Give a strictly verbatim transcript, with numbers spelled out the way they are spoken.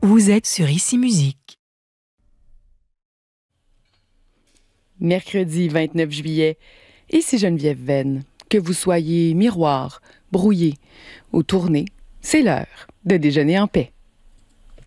Vous êtes sur Ici Musique. Mercredi vingt-neuf juillet, ici Geneviève Venn. Que vous soyez miroir, brouillé ou tourné, c'est l'heure de déjeuner en paix.